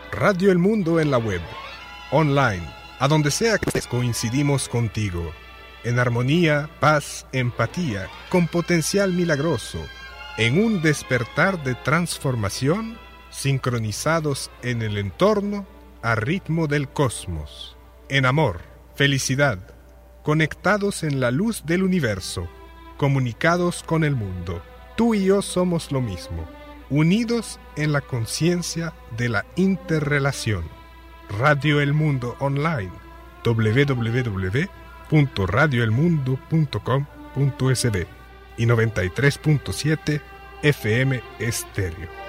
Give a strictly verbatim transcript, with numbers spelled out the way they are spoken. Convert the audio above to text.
Radio El Mundo en la web, online, a donde sea que estés, coincidimos contigo. En armonía, paz, empatía, con potencial milagroso, en un despertar de transformación, sincronizados en el entorno, a ritmo del cosmos. En amor, felicidad, conectados en la luz del universo, comunicados con el mundo. Tú y yo somos lo mismo, unidos en la conciencia de la interrelación. Radio El Mundo Online, doble u doble u doble u punto radio el mundo punto com punto es de y noventa y tres punto siete F M Estéreo.